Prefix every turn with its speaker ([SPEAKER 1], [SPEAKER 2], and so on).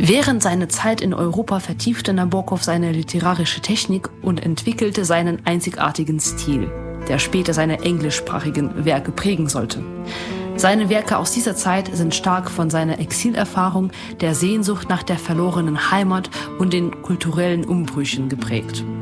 [SPEAKER 1] Während seiner Zeit in Europa vertiefte Nabokov seine literarische Technik und entwickelte seinen einzigartigen Stil, der später seine englischsprachigen Werke prägen sollte. Seine Werke aus dieser Zeit sind stark von seiner Exilerfahrung, der Sehnsucht nach der verlorenen Heimat und den kulturellen Umbrüchen geprägt.